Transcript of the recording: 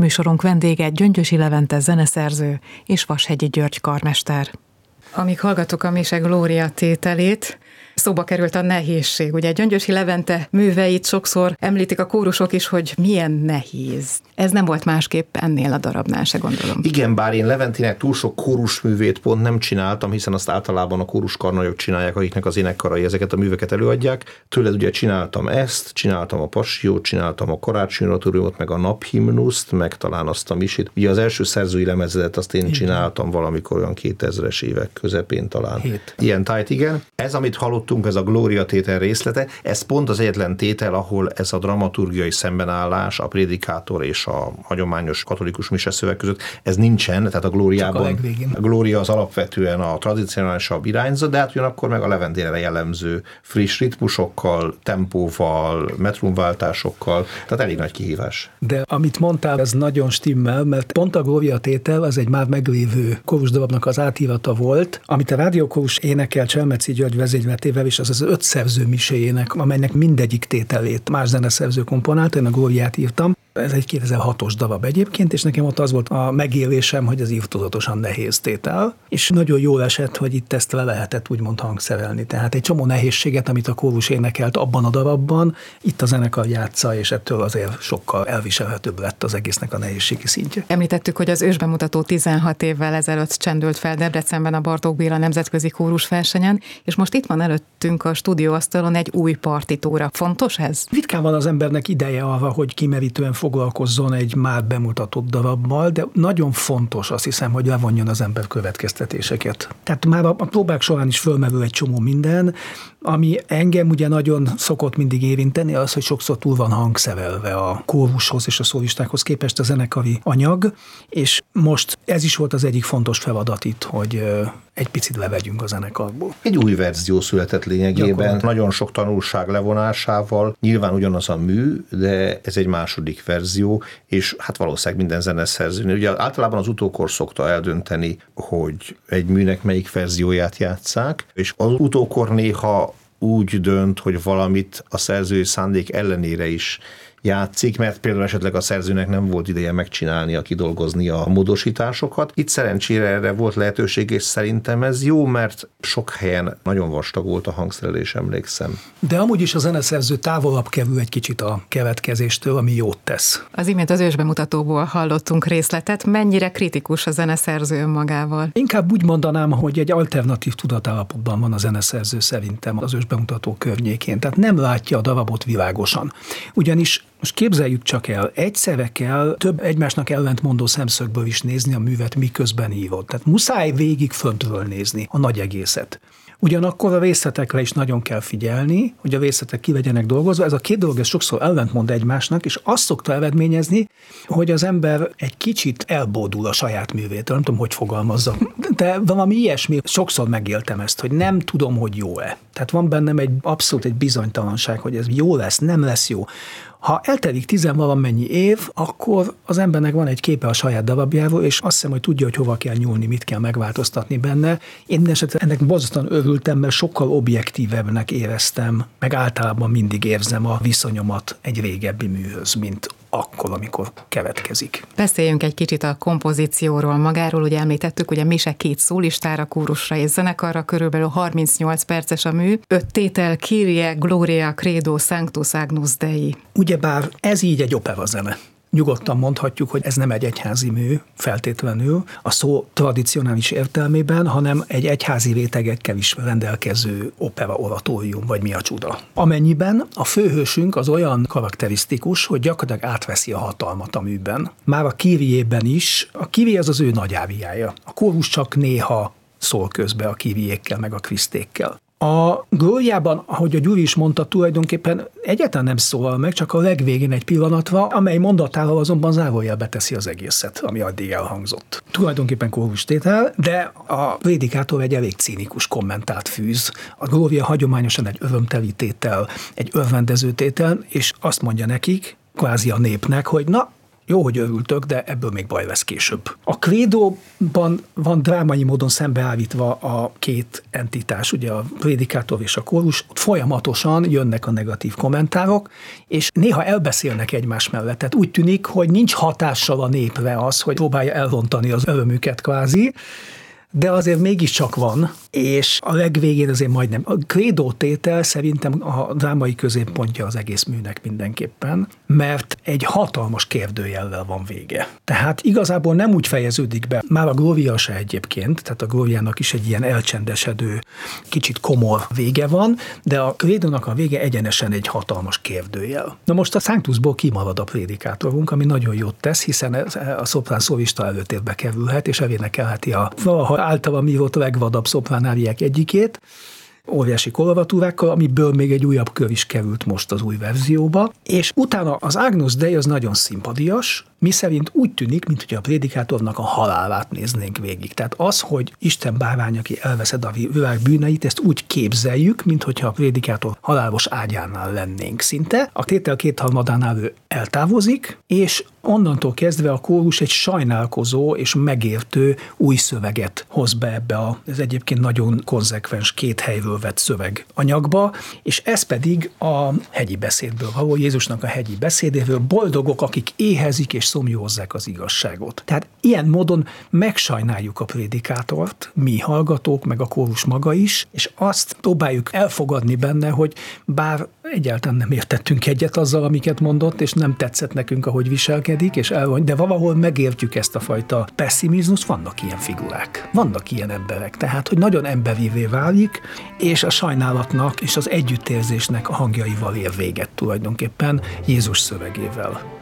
Műsorunk vendége Gyöngyösi Levente zeneszerző és Vashegyi György karmester. Amíg hallgatok a Mise Glória tételét, szóba került a nehézség. Ugye Gyöngyösi Levente műveit sokszor említik a kórusok is, hogy milyen nehéz. Ez nem volt másképp ennél a darabnál, se gondolom. Igen, bár én Leventének túl sok kórusművét pont nem csináltam, hiszen azt általában a kóruskarnagyok csinálják, akiknek az énekkarai ezeket a műveket előadják. Tőled ugye csináltam ezt, csináltam a Passiót, csináltam a Karácsony oratóriumot, meg a Naphimnuszt, meg talán azt a misit. Ugye az első szerzői lemezetet azt én csináltam valamikor olyan 2000-es évek közepén talán. Ilyen tájt, igen. Ez, amit hallottunk, ez a Glória tétel részlete, ez pont az egyetlen tétel, ahol ez a dramaturgiai szembenállás, a prédikátor és a hagyományos katolikus mise szöveg között, ez nincsen, tehát a Glóriában. A Glória az alapvetően a tradicionálisabb irányzat, de hát ugyanakkor meg a Leventére jellemző friss ritmusokkal, tempóval, metrumváltásokkal, tehát elég nagy kihívás. De amit mondtál, ez nagyon stimmel, mert pont a Glória tétel az egy már meglévő kórusdarabnak az átírata volt, amit a rádiókórus énekel Cselmeci György vezényletével, és az 5 szerző miséjének, amelynek mindegyik tételét más zeneszerző komponált, én a Glóriát írtam. Ez egy 2006-os darab egyébként, és nekem ott az volt a megélésem, hogy az írtudatosan nehéz tétel, és nagyon jól esett, hogy itt ezt le lehetett úgymond hangszerelni. Tehát egy csomó nehézséget, amit a kórus énekelt abban a darabban, itt a zenekar játsza, és ettől azért sokkal elviselhetőbb lett az egésznek a nehézségi szintje. Említettük, hogy az ősbemutató 16 évvel ezelőtt csendült fel Debrecenben a Bartók Béla nemzetközi kórusversenyen, és most itt van előttünk a stúdióasztalon egy új partitúra. Fontos ez? Ritkán van az embernek ideje arra, hogy kimerítően foglalkozzon egy már bemutatott darabbal, de nagyon fontos, azt hiszem, hogy levonjon az ember következtetéseket. Tehát már a próbák során is fölmerül egy csomó minden, ami engem ugye nagyon szokott mindig érinteni, az, hogy sokszor túl van hangszerelve a kórushoz és a szólistákhoz képest a zenekari anyag, és most ez is volt az egyik fontos feladat itt, hogy egy picit levegyünk a zenekarból. Egy új verzió született lényegében, nagyon sok tanulság levonásával, nyilván ugyanaz a mű, de ez egy második verzió, és hát valószínűleg minden zeneszerzőnél. Ugye általában az utókor szokta eldönteni, hogy egy műnek melyik verzióját játsszák, és az utókor néha úgy dönt, hogy valamit a szerzői szándék ellenére is játszik, mert például esetleg a szerzőnek nem volt ideje megcsinálnia, kidolgozni a módosításokat. Itt szerencsére erre volt lehetőség, és szerintem ez jó, mert sok helyen nagyon vastag volt a hangszerelés, emlékszem. De amúgy is a zeneszerző távolabb kerül egy kicsit a keletkezéstől, ami jót tesz. Az imént az ősbemutatóból hallottunk részletet. Mennyire kritikus a zeneszerző önmagával? Inkább úgy mondanám, hogy egy alternatív tudatállapotban van a zeneszerző szerintem az ősbemutató környékén. Tehát nem látja a darabot világosan. Ugyanis most képzeljük csak el, egyszerre kell több egymásnak ellentmondó szemszögből is nézni a művet, miközben hívod. Tehát muszáj végig föntről nézni a nagy egészet. Ugyanakkor a részletekre is nagyon kell figyelni, hogy a részletek ki legyenek dolgozva. Ez a két dolog ez sokszor ellentmond egymásnak, és azt szokta eredményezni, hogy az ember egy kicsit elbódul a saját művétől. Nem tudom, hogy fogalmazzak. De valami ilyesmi, sokszor megéltem ezt, hogy nem tudom, hogy jó-e. Tehát van bennem abszolút egy bizonytalanság, hogy ez jó lesz, nem lesz jó. Ha eltelik 10-valamennyi év, akkor az embernek van egy képe a saját darabjáról, és azt hiszem, hogy tudja, hogy hova kell nyúlni, mit kell megváltoztatni benne. Én mindenesetre ennek borzasztóan örültem, mert sokkal objektívebbnek éreztem, meg általában mindig érzem a viszonyomat egy régebbi műhöz, mint akkor, amikor keletkezik. Beszéljünk egy kicsit a kompozícióról magáról, ugye említettük, ugye Mise 2 szólistára, kórusra és zenekarra, körülbelül 38 perces a mű, 5 tétel, Kyrie, Gloria, Credo, Sanctus, Agnus Dei. Ugyebár ez így egy operazene. Nyugodtan mondhatjuk, hogy ez nem egy egyházi mű feltétlenül, a szó tradicionális értelmében, hanem egy egyházi rétegekkel is rendelkező opera oratórium, vagy mi a csuda. Amennyiben a főhősünk az olyan karakterisztikus, hogy gyakorlatilag átveszi a hatalmat a műben. Már a Kyriében is, a Kyrie az ő nagy áriája. A kórus csak néha szól közbe a Kyriékkel, meg a Krisztékkel. A Glóriában, ahogy a Gyuri is mondta, tulajdonképpen egyáltalán nem szólal meg, csak a legvégén egy pillanatra, amely mondatával azonban zárójelbe teszi az egészet, ami addig elhangzott. Tulajdonképpen kórustétel, de a prédikátor egy elég cínikus kommentárt fűz. A Glória hagyományosan egy örömteli tétel, egy örvendező tétel, és azt mondja nekik, kvázi a népnek, hogy na, Jó, hogy örültök, de ebből még baj lesz később. A krédóban van drámai módon szembeállítva a két entitás, ugye a prédikátor és a kórus, folyamatosan jönnek a negatív kommentárok, és néha elbeszélnek egymás mellett. Tehát úgy tűnik, hogy nincs hatással a népre az, hogy próbálja elrontani az örömüket kvázi, de azért mégiscsak van, és a legvégén azért majdnem. A krédó tétel szerintem a drámai középpontja az egész műnek mindenképpen, mert egy hatalmas kérdőjellel van vége. Tehát igazából nem úgy fejeződik be, már a Gloria se egyébként, tehát a Gloriának is egy ilyen elcsendesedő, kicsit komor vége van, de a krédónak a vége egyenesen egy hatalmas kérdőjel. Na most a Sanctusból kimarad a prédikátorunk, ami nagyon jót tesz, hiszen a szoprán szólista előtérbe kerülhet, és elénekelheti a valaha általam írott legvadabb szopránáriák egyikét, óriási koloratúrákkal, amiből még egy újabb kör is került most az új verzióba, és utána az Agnus Dei az nagyon szimpadias, miszerint úgy tűnik, mintha a prédikátornak a halálát néznénk végig. Tehát az, hogy Isten bárány, aki elveszed a világ bűneit, ezt úgy képzeljük, mintha a prédikátor halálos ágyánál lennénk szinte. A tétel kétharmadánál ő eltávozik, és onnantól kezdve a kórus egy sajnálkozó és megértő új szöveget hoz be ebbe az egyébként nagyon konzekvens két helyről vett szöveg anyagba, és ez pedig a hegyi beszédből való, Jézusnak a hegyi beszédéről, boldogok, akik éhezik és szomjózzák az igazságot. Tehát ilyen módon megsajnáljuk a prédikátort, mi hallgatók, meg a kórus maga is, és azt próbáljuk elfogadni benne, hogy bár egyáltalán nem értettünk egyet azzal, amiket mondott, és nem tetszett nekünk, ahogy viselkedik, de valahol megértjük ezt a fajta pessimizmust, vannak ilyen figurák, vannak ilyen emberek, tehát, hogy nagyon emberivé válik, és a sajnálatnak és az együttérzésnek a hangjaival ér véget tulajdonképpen Jézus szövegével.